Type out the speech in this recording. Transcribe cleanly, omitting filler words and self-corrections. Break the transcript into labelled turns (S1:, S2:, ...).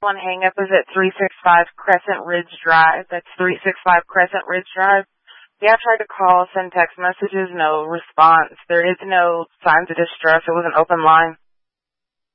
S1: One hang up is at 365 Crescent Ridge Drive. That's 365 Crescent Ridge Drive. Yeah, I tried to call, send text messages, no response. There is no signs of distress. It was an open line.